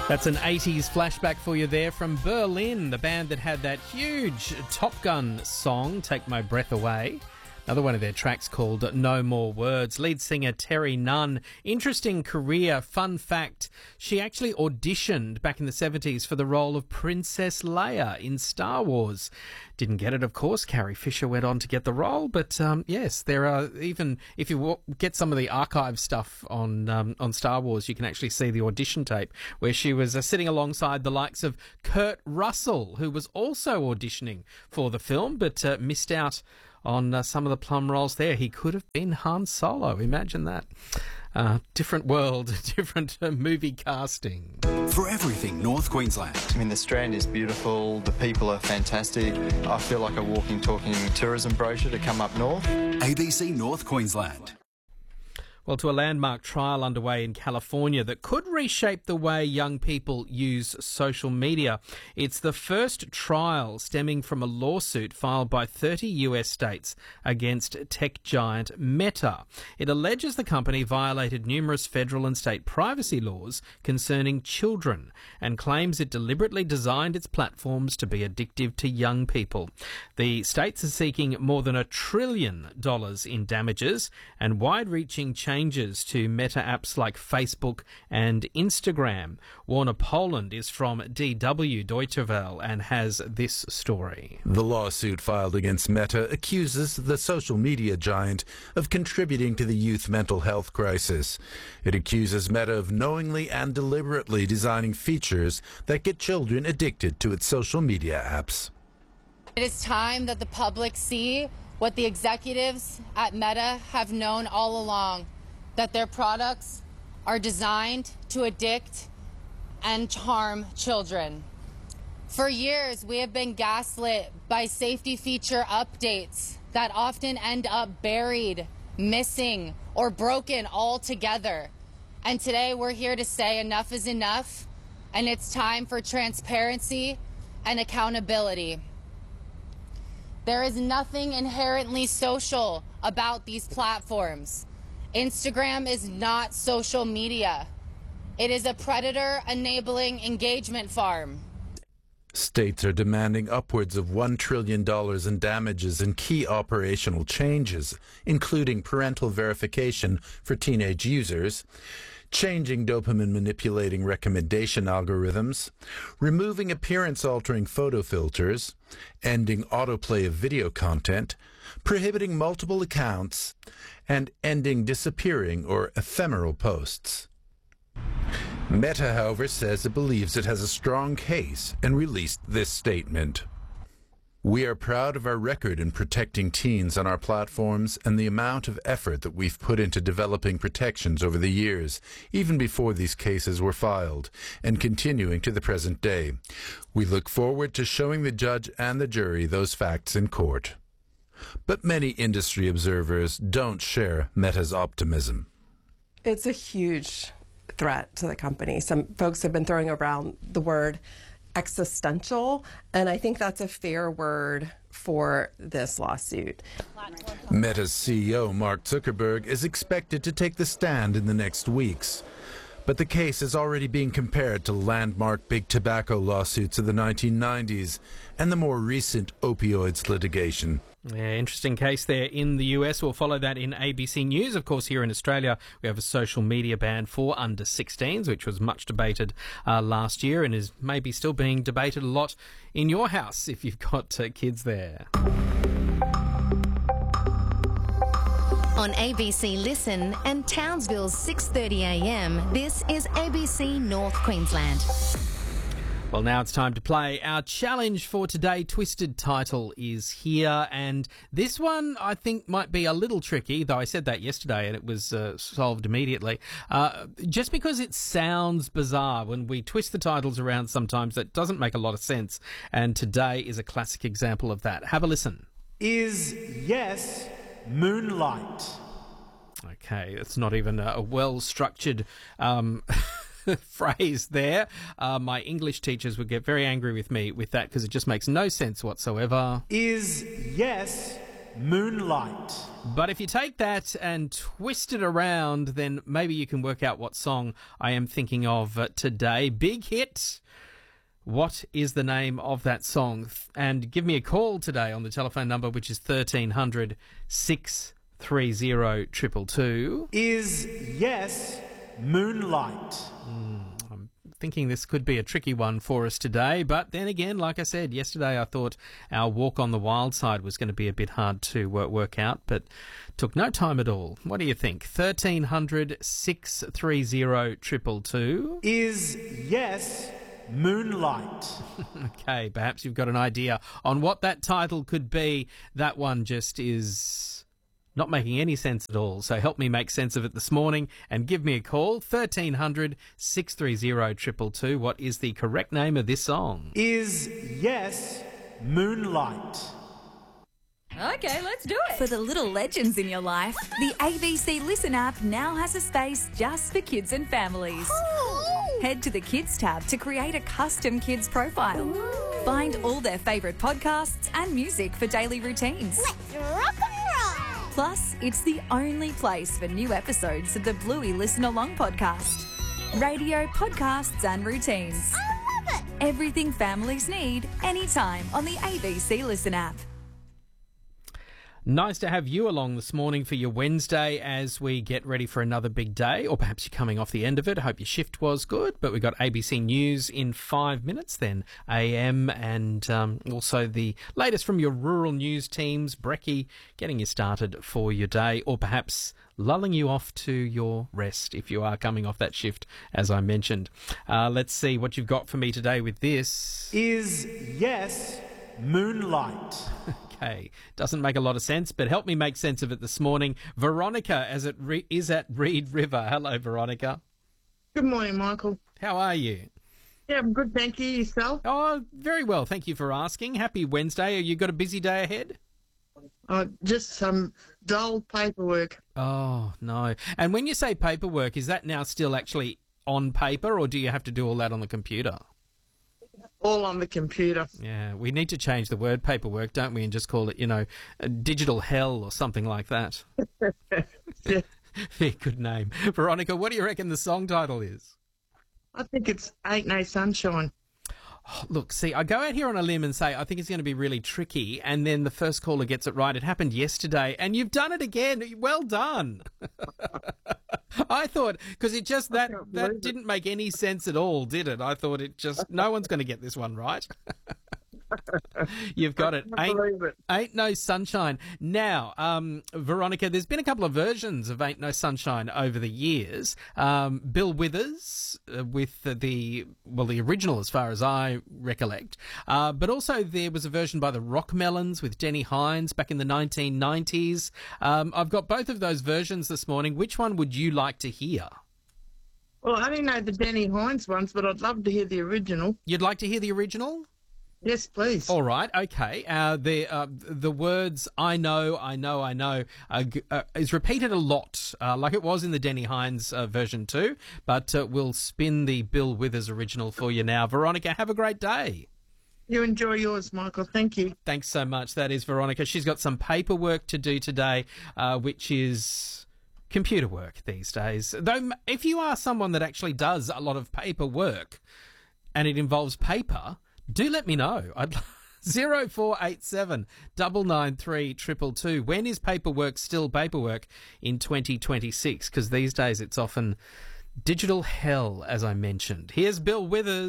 That's an 80s flashback for you there from Berlin, the band that had that huge Top Gun song, Take My Breath Away. Another one of their tracks called No More Words. Lead singer Terry Nunn. Interesting career. Fun fact, she actually auditioned back in the 70s for the role of Princess Leia in Star Wars. Didn't get it, of course. Carrie Fisher went on to get the role. But yes, there are, even if you get some of the archive stuff on Star Wars, you can actually see the audition tape where she was sitting alongside the likes of Kurt Russell, who was also auditioning for the film, but missed out on some of the plum roles there. He could have been Han Solo. Imagine that. Different world, different movie casting. For everything North Queensland. I mean, the Strand is beautiful. The people are fantastic. I feel like a walking, talking tourism brochure to come up north. ABC North Queensland. Well, to a landmark trial underway in California that could reshape the way young people use social media. It's the first trial stemming from a lawsuit filed by 30 US states against tech giant Meta. It alleges the company violated numerous federal and state privacy laws concerning children and claims it deliberately designed its platforms to be addictive to young people. The states are seeking more than $1 trillion in damages and wide-reaching changes to Meta apps like Facebook and Instagram. Warner Poland is from DW Deutsche Welle and has this story. The lawsuit filed against Meta accuses the social media giant of contributing to the youth mental health crisis. It accuses Meta of knowingly and deliberately designing features that get children addicted to its social media apps. It is time that the public see what the executives at Meta have known all along, that their products are designed to addict and harm children. For years, we have been gaslit by safety feature updates that often end up buried, missing, or broken altogether. And today we're here to say enough is enough, and it's time for transparency and accountability. There is nothing inherently social about these platforms. Instagram is not social media. It is a predator-enabling engagement farm. States are demanding upwards of $1 trillion in damages and key operational changes, including parental verification for teenage users, changing dopamine-manipulating recommendation algorithms, removing appearance-altering photo filters, ending autoplay of video content, prohibiting multiple accounts, and ending disappearing or ephemeral posts. Meta, however, says it believes it has a strong case and released this statement. We are proud of our record in protecting teens on our platforms and the amount of effort that we've put into developing protections over the years, even before these cases were filed, and continuing to the present day. We look forward to showing the judge and the jury those facts in court. But many industry observers don't share Meta's optimism. It's a huge threat to the company. Some folks have been throwing around the word existential, and I think that's a fair word for this lawsuit. Meta's CEO, Mark Zuckerberg, is expected to take the stand in the next weeks. But the case is already being compared to landmark big tobacco lawsuits of the 1990s and the more recent opioids litigation. Yeah, interesting case there in the US. We'll follow that in ABC News. Of course, here in Australia, we have a social media ban for under 16s, which was much debated last year and is maybe still being debated a lot in your house if you've got kids there. On ABC Listen and Townsville's 6:30am, this is ABC North Queensland. Well, now it's time to play. Our challenge for today, Twisted Title, is here, and this one I think might be a little tricky, though I said that yesterday and it was solved immediately. Just because it sounds bizarre when we twist the titles around sometimes, that doesn't make a lot of sense, and today is a classic example of that. Have a listen. Is yes moonlight? Okay, it's not even a well-structured phrase there. My English teachers would get very angry with me with that because it just makes no sense whatsoever. Is yes Moonlight. But if you take that and twist it around, then maybe you can work out what song I am thinking of today. Big hit. What is the name of that song? And give me a call today on the telephone number, which is 1300 630 222. Is yes, Moonlight. I'm thinking this could be a tricky one for us today, but then again, like I said, yesterday I thought our Walk on the Wild Side was going to be a bit hard to work out, but took no time at all. What do you think? 1300 630 222. Is yes, Moonlight. Okay, perhaps you've got an idea on what that title could be. That one just is not making any sense at all. So help me make sense of it this morning and give me a call. 1300 630 222. What is the correct name of this song? Is yes, Moonlight. Okay, let's do it. For the little legends in your life, the ABC Listen app now has a space just for kids and families. Head to the Kids tab to create a custom kids profile. Find all their favourite podcasts and music for daily routines. Let's rock and roll. Plus, it's the only place for new episodes of the Bluey Listen Along podcast. Radio, podcasts and routines. I love it. Everything families need, anytime on the ABC Listen app. Nice to have you along this morning for your Wednesday as we get ready for another big day, or perhaps you're coming off the end of it. I hope your shift was good, but we've got ABC News in 5 minutes, then AM, and also the latest from your rural news teams. Brekkie getting you started for your day, or perhaps lulling you off to your rest if you are coming off that shift, as I mentioned. Let's see what you've got for me today with this. Is yes, Moonlight. Okay, doesn't make a lot of sense, but help me make sense of it this morning. Veronica, as it is at Reed River. Hello, Veronica. Good morning, Michael. How are you? Yeah, I'm good, thank you. Yourself? Oh, very well. Thank you for asking. Happy Wednesday. You got a busy day ahead? Just some dull paperwork. Oh, no. And when you say paperwork, is that now still actually on paper, or do you have to do all that on the computer? All on the computer. Yeah, we need to change the word paperwork, don't we, and just call it, a digital hell or something like that. Yeah. Very good name. Veronica, what do you reckon the song title is? I think it's Ain't No Sunshine. Oh, look, see, I go out here on a limb and say I think it's going to be really tricky, and then the first caller gets it right. It happened yesterday, and you've done it again. Well done. I thought, because it just, that didn't make any sense at all, did it? I thought no one's going to get this one right. You've got it. Ain't No Sunshine. Now, Veronica, there's been a couple of versions of Ain't No Sunshine over the years. Bill Withers with the original as far as I recollect. But also there was a version by the Rockmelons with Denny Hines back in the 1990s. I've got both of those versions this morning. Which one would you like to hear? Well, I didn't know the Denny Hines ones, but I'd love to hear the original. You'd like to hear the original? Yes, please. All right, okay. The words "I know" is repeated a lot, like it was in the Denny Hines version too. But we'll spin the Bill Withers original for you now. Veronica, have a great day. You enjoy yours, Michael. Thank you. Thanks so much. That is Veronica. She's got some paperwork to do today, which is computer work these days. Though, if you are someone that actually does a lot of paperwork and it involves paper, do let me know. 0487 993 222. When is paperwork still paperwork in 2026? Because these days it's often digital hell, as I mentioned. Here's Bill Withers.